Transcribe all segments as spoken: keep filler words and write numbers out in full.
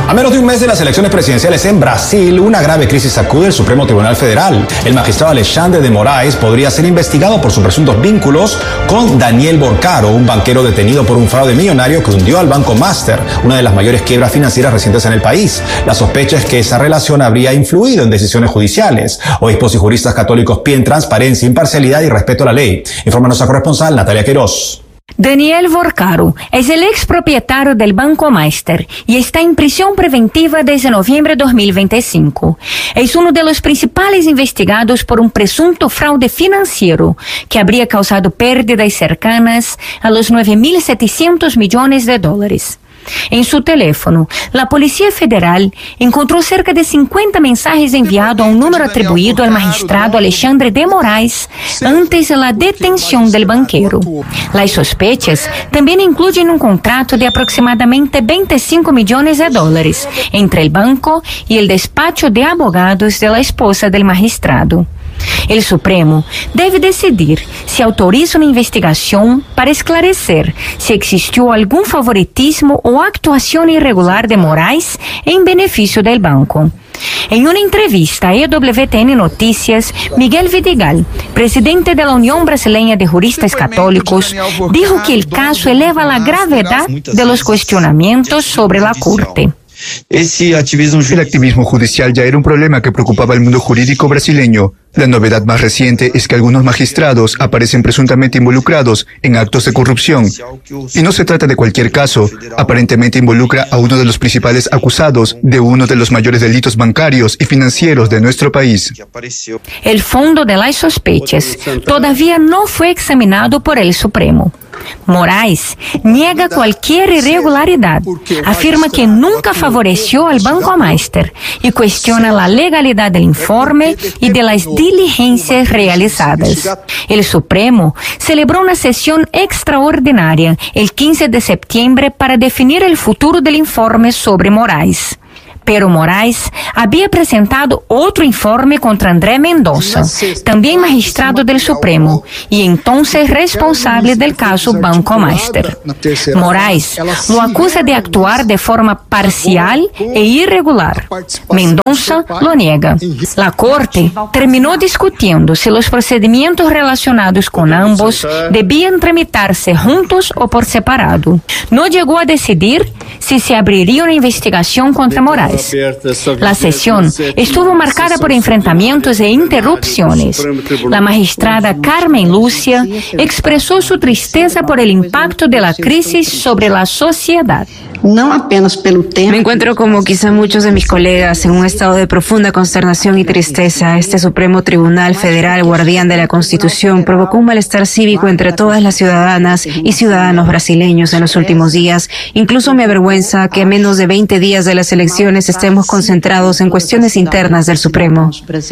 A menos de un mes de las elecciones presidenciales en Brasil, una grave crisis sacude el Supremo Tribunal Federal. El magistrado Alexandre de Moraes podría ser investigado por sus presuntos vínculos con Daniel Borcaro, un banquero detenido por un fraude millonario que hundió al Banco Master, una de las mayores quiebras financieras recientes en el país. La sospecha es que esa relación habría influido en decisiones judiciales. Obispos y juristas católicos piden transparencia, imparcialidad y respeto a la ley. Informa nuestra corresponsal Natalia Queiroz. Daniel Borcaro es el expropietario del Banco Master y está en prisión preventiva desde noviembre de dos mil veinticinco. Es uno de los principales investigados por un presunto fraude financiero que habría causado pérdidas cercanas a los nueve mil setecientos millones de dólares. En su teléfono, la Policía Federal encontró cerca de cincuenta mensajes enviados a un número atribuido al magistrado Alexandre de Moraes antes de la detención del banquero. Las sospechas también incluyen un contrato de aproximadamente veinticinco millones de dólares entre el banco y el despacho de abogados de la esposa del magistrado. El Supremo debe decidir si autoriza una investigación para esclarecer si existió algún favoritismo o actuación irregular de Moraes en beneficio del banco. En una entrevista a E W T N Noticias, Miguel Vidigal, presidente de la Unión Brasileña de Juristas Católicos, dijo que el caso eleva la gravedad de los cuestionamientos sobre la Corte. El activismo judicial ya era un problema que preocupaba al mundo jurídico brasileño. La novedad más reciente es que algunos magistrados aparecen presuntamente involucrados en actos de corrupción. Y no se trata de cualquier caso, aparentemente involucra a uno de los principales acusados de uno de los mayores delitos bancarios y financieros de nuestro país. El fondo de las sospechas todavía no fue examinado por el Supremo. Moraes niega cualquier irregularidad, afirma que nunca favoreció al Banco Master y cuestiona la legalidad del informe y de las diligencias realizadas. El Supremo celebró una sesión extraordinaria el quince de septiembre para definir el futuro del informe sobre Moraes. Pero Moraes había presentado otro informe contra André Mendonça, también magistrado del Supremo, y entonces responsable del caso Banco Master. Moraes lo acusa de actuar de forma parcial e irregular. Mendonça lo niega. La Corte terminó discutiendo si los procedimientos relacionados con ambos debían tramitarse juntos o por separado. No llegó a decidir si se abriría una investigación contra Moraes. La sesión estuvo marcada por enfrentamientos e interrupciones. La magistrada Carmen Lúcia expresó su tristeza por el impacto de la crisis sobre la sociedad. No apenas pelo tempo. Me encuentro como quizá muchos de mis colegas en un estado de profunda consternación y tristeza. Este Supremo Tribunal Federal, guardián de la Constitución, provocó un malestar cívico entre todas las ciudadanas y ciudadanos brasileños en los últimos días. Incluso me avergüenza que a menos de veinte días de las elecciones estemos concentrados en cuestiones internas del Supremo.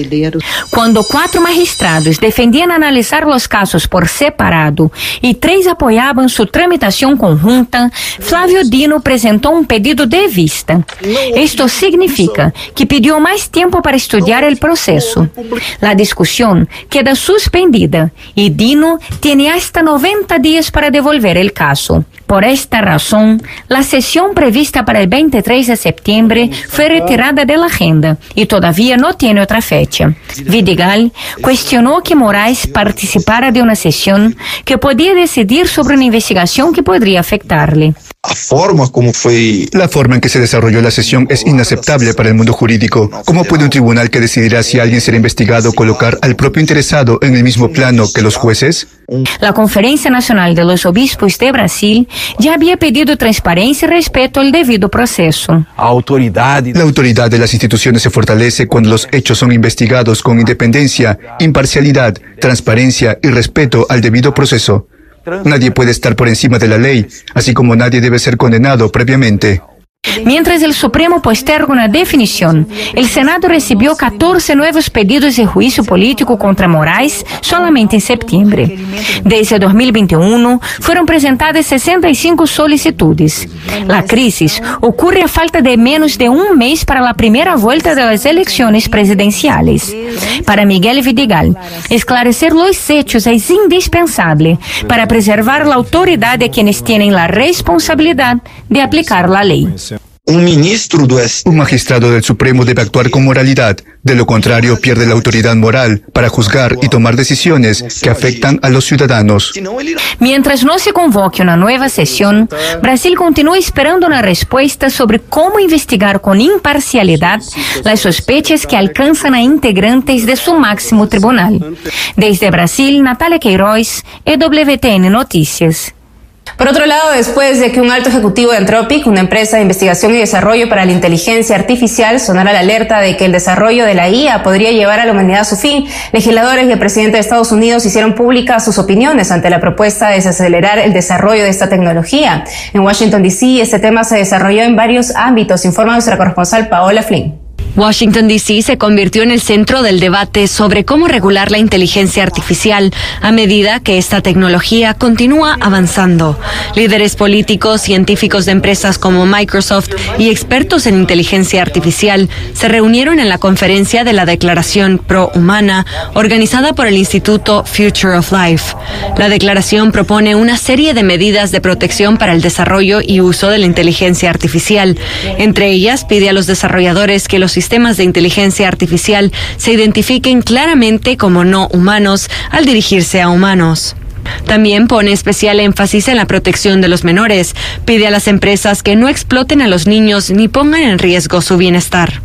Cuando cuatro magistrados defendían analizar los casos por separado y tres apoyaban su tramitación conjunta, Flávio Dino presentó un pedido de vista. Esto significa que pidió más tiempo para estudiar el proceso. La discusión queda suspendida y Dino tiene hasta noventa días para devolver el caso. Por esta razón, la sesión prevista para el veintitrés de septiembre fue retirada de la agenda y todavía no tiene otra fecha. Vidigal cuestionó que Moraes participara de una sesión que podía decidir sobre una investigación que podría afectarle. La forma como fue... La forma en que se desarrolló la sesión es inaceptable para el mundo jurídico. ¿Cómo puede un tribunal que decidirá si alguien será investigado colocar al propio interesado en el mismo plano que los jueces? La Conferencia Nacional de los Obispos de Brasil ya había pedido transparencia y respeto al debido proceso. La autoridad de las instituciones se fortalece cuando los hechos son investigados con independencia, imparcialidad, transparencia y respeto al debido proceso. Nadie puede estar por encima de la ley, así como nadie debe ser condenado previamente. Mientras el Supremo posterga una definición, el Senado recibió catorce nuevos pedidos de juicio político contra Moraes solamente en septiembre. Desde dos mil veintiuno fueron presentadas sesenta y cinco solicitudes. La crisis ocurre a falta de menos de un mes para la primera vuelta de las elecciones presidenciales. Para Miguel Vidigal, esclarecer los hechos es indispensable para preservar la autoridad de quienes tienen la responsabilidad de aplicar la ley. Un ministro do Un magistrado del Supremo debe actuar con moralidad, de lo contrario pierde la autoridad moral para juzgar y tomar decisiones que afectan a los ciudadanos. Mientras no se convoque una nueva sesión, Brasil continúa esperando una respuesta sobre cómo investigar con imparcialidad las sospechas que alcanzan a integrantes de su máximo tribunal. Desde Brasil, Natalia Queiroz, E W T N Noticias. Por otro lado, después de que un alto ejecutivo de Anthropic, una empresa de investigación y desarrollo para la inteligencia artificial, sonara la alerta de que el desarrollo de la I A podría llevar a la humanidad a su fin, legisladores y el presidente de Estados Unidos hicieron públicas sus opiniones ante la propuesta de desacelerar el desarrollo de esta tecnología. En Washington, D C, este tema se desarrolló en varios ámbitos, informa nuestra corresponsal Paola Flynn. Washington, D C se convirtió en el centro del debate sobre cómo regular la inteligencia artificial a medida que esta tecnología continúa avanzando. Líderes políticos, científicos de empresas como Microsoft y expertos en inteligencia artificial se reunieron en la conferencia de la Declaración Pro-Humana organizada por el Instituto Future of Life. La declaración propone una serie de medidas de protección para el desarrollo y uso de la inteligencia artificial. Entre ellas, pide a los desarrolladores que los sistemas de inteligencia artificial se identifiquen claramente como no humanos al dirigirse a humanos. También pone especial énfasis en la protección de los menores. Pide a las empresas que no exploten a los niños ni pongan en riesgo su bienestar.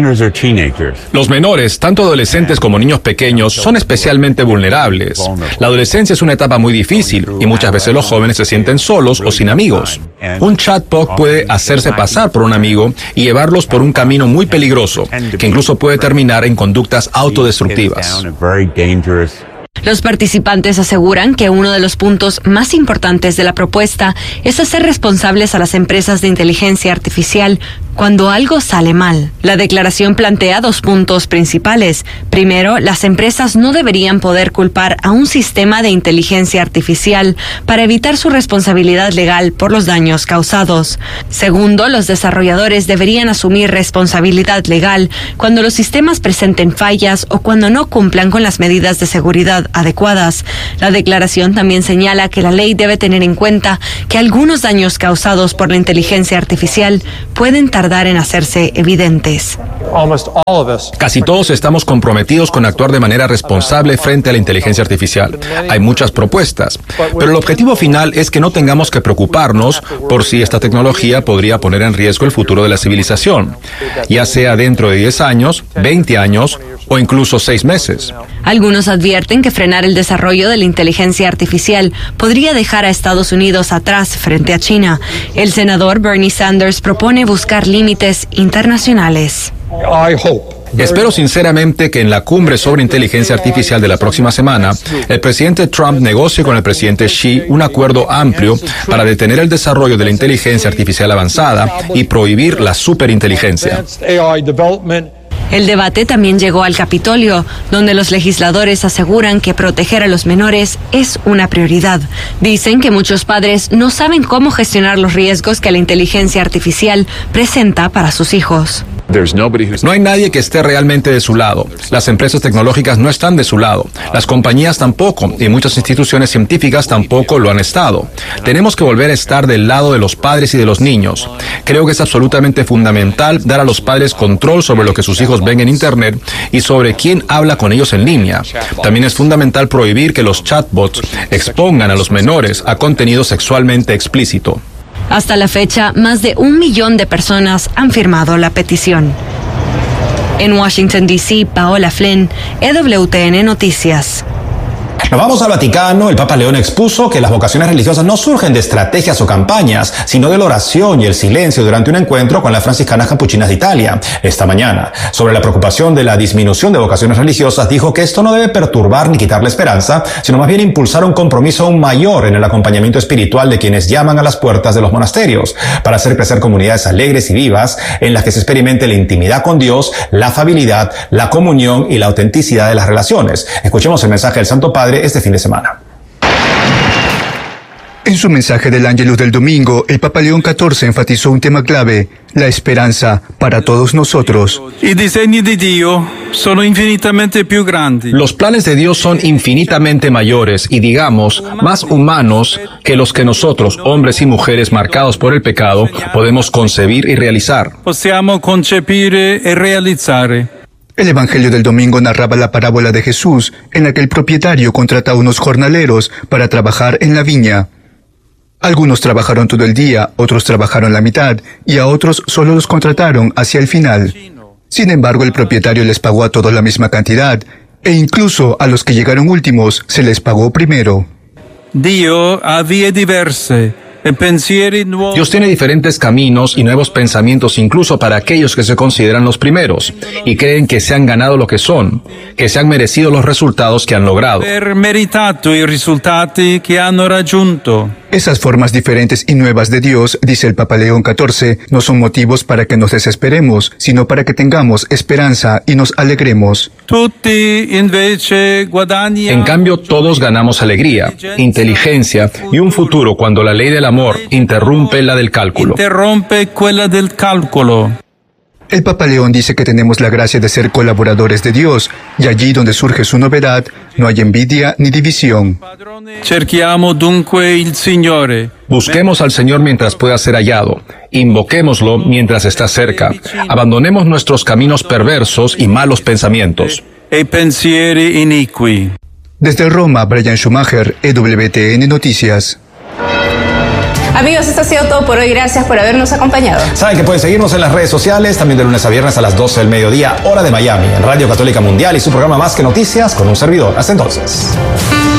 Los menores, tanto adolescentes como niños pequeños, son especialmente vulnerables. La adolescencia es una etapa muy difícil y muchas veces los jóvenes se sienten solos o sin amigos. Un chatbot puede hacerse pasar por un amigo y llevarlos por un camino muy peligroso, que incluso puede terminar en conductas autodestructivas. Los participantes aseguran que uno de los puntos más importantes de la propuesta es hacer responsables a las empresas de inteligencia artificial cuando algo sale mal. La declaración plantea dos puntos principales. Primero, las empresas no deberían poder culpar a un sistema de inteligencia artificial para evitar su responsabilidad legal por los daños causados. Segundo, los desarrolladores deberían asumir responsabilidad legal cuando los sistemas presenten fallas o cuando no cumplan con las medidas de seguridad adecuadas. La declaración también señala que la ley debe tener en cuenta que algunos daños causados por la inteligencia artificial pueden tardar en hacerse evidentes. Casi todos estamos comprometidos con actuar de manera responsable frente a la inteligencia artificial. Hay muchas propuestas, pero el objetivo final es que no tengamos que preocuparnos por si esta tecnología podría poner en riesgo el futuro de la civilización, ya sea dentro de diez años, veinte años o incluso seis meses. Algunos advierten que frenar el desarrollo de la inteligencia artificial podría dejar a Estados Unidos atrás frente a China. El senador Bernie Sanders propone buscar límites internacionales. Espero sinceramente que en la cumbre sobre inteligencia artificial de la próxima semana, el presidente Trump negocie con el presidente Xi un acuerdo amplio para detener el desarrollo de la inteligencia artificial avanzada y prohibir la superinteligencia. El debate también llegó al Capitolio, donde los legisladores aseguran que proteger a los menores es una prioridad. Dicen que muchos padres no saben cómo gestionar los riesgos que la inteligencia artificial presenta para sus hijos. No hay nadie que esté realmente de su lado. Las empresas tecnológicas no están de su lado. Las compañías tampoco, y muchas instituciones científicas tampoco lo han estado. Tenemos que volver a estar del lado de los padres y de los niños. Creo que es absolutamente fundamental dar a los padres control sobre lo que sus hijos ven en Internet y sobre quién habla con ellos en línea. También es fundamental prohibir que los chatbots expongan a los menores a contenido sexualmente explícito. Hasta la fecha, más de un millón de personas han firmado la petición. En Washington, D C, Paola Flynn, E W T N Noticias. Nos vamos al Vaticano. El Papa León expuso que las vocaciones religiosas no surgen de estrategias o campañas, sino de la oración y el silencio durante un encuentro con las franciscanas capuchinas de Italia esta mañana. Sobre la preocupación de la disminución de vocaciones religiosas, dijo que esto no debe perturbar ni quitar la esperanza, sino más bien impulsar un compromiso aún mayor en el acompañamiento espiritual de quienes llaman a las puertas de los monasterios, para hacer crecer comunidades alegres y vivas en las que se experimente la intimidad con Dios, la afabilidad, la comunión y la autenticidad de las relaciones. Escuchemos el mensaje del Santo Padre este fin de semana. En su mensaje del Ángelus del domingo, el Papa León catorce enfatizó un tema clave, la esperanza para todos nosotros. I disegni di Dio sono infinitamente più grandi. Los planes de Dios son infinitamente mayores y, digamos, más humanos que los que nosotros, hombres y mujeres marcados por el pecado, podemos concebir y realizar. Possiamo concepire e realizzare. El Evangelio del domingo narraba la parábola de Jesús, en la que el propietario contrata a unos jornaleros para trabajar en la viña. Algunos trabajaron todo el día, otros trabajaron la mitad, y a otros solo los contrataron hacia el final. Sin embargo, el propietario les pagó a todos la misma cantidad, e incluso a los que llegaron últimos se les pagó primero. Dio ha vie diverse e pensieri nuovi. Dios tiene diferentes caminos y nuevos pensamientos incluso para aquellos que se consideran los primeros y creen que se han ganado lo que son, que se han merecido los resultados que han logrado. Per meritato i risultati che hanno raggiunto. Esas formas diferentes y nuevas de Dios, dice el Papa León catorce, no son motivos para que nos desesperemos, sino para que tengamos esperanza y nos alegremos. Tutti invece guadagnano. En cambio, todos ganamos alegría, inteligencia y un futuro cuando la ley del amor interrumpe la del cálculo. Interrompe quella del calcolo. El Papa León dice que tenemos la gracia de ser colaboradores de Dios, y allí donde surge su novedad, no hay envidia ni división. Cerchiamo dunque il Signore. Busquemos al Señor mientras pueda ser hallado. Invoquémoslo mientras está cerca. Abandonemos nuestros caminos perversos y malos pensamientos. E pensieri iniqui. Desde Roma, Brian Schumacher, E W T N Noticias. Amigos, esto ha sido todo por hoy. Gracias por habernos acompañado. Saben que pueden seguirnos en las redes sociales, también de lunes a viernes a las doce del mediodía, hora de Miami, en Radio Católica Mundial y su programa Más que Noticias con un servidor. Hasta entonces.